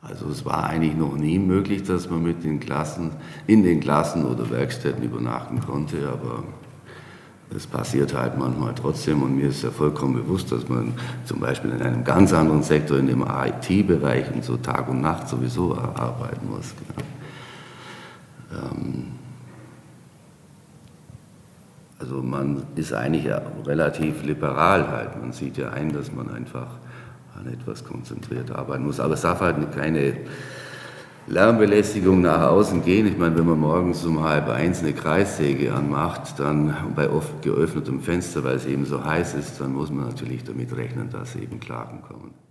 Also es war eigentlich noch nie möglich, dass man in den Klassen oder Werkstätten übernachten konnte, aber es passiert halt manchmal trotzdem und mir ist ja vollkommen bewusst, dass man zum Beispiel in einem ganz anderen Sektor, in dem IT-Bereich und so Tag und Nacht sowieso arbeiten muss. Also man ist eigentlich ja relativ liberal halt. Man sieht ja ein, dass man einfach an etwas konzentriert arbeiten muss. Aber es darf halt keine Lärmbelästigung nach außen gehen. Ich meine, wenn man morgens um 12:30 eine Kreissäge anmacht, dann bei oft geöffnetem Fenster, weil es eben so heiß ist, dann muss man natürlich damit rechnen, dass eben Klagen kommen.